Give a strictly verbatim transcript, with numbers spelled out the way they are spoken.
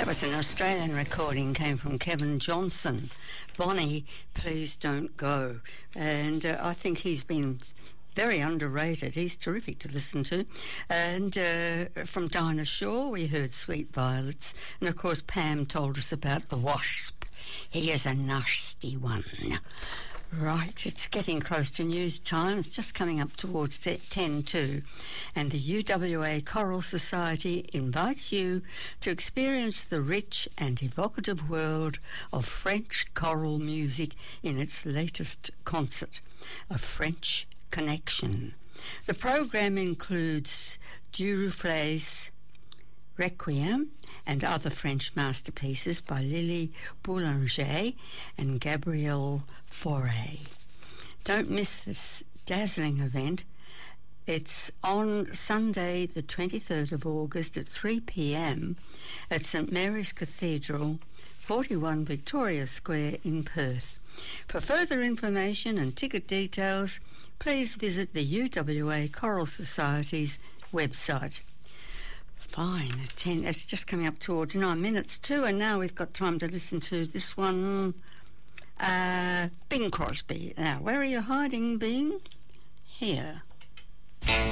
That was an Australian recording, came from Kevin Johnson. Bonnie, Please Don't Go. And uh, I think he's been very underrated. He's terrific to listen to. And uh, from Dinah Shaw, we heard Sweet Violets. And of course, Pam told us about the wasp. He is a nasty one. Right, it's getting close to news time. It's just coming up towards ten to, and the U W A Choral Society invites you to experience the rich and evocative world of French choral music in its latest concert, A French Connection. The program includes Duruflé's Requiem and other French masterpieces by Lily Boulanger and Gabrielle Fauré. Don't miss this dazzling event. It's on Sunday the twenty-third of August at three p m at St Mary's Cathedral, forty-one Victoria Square in Perth. For further information and ticket details, please visit the U W A Choral Society's website. Fine, at ten, it's just coming up towards nine minutes too, and now we've got time to listen to this one, uh, Bing Crosby. Now, where are you hiding, Bing? Here.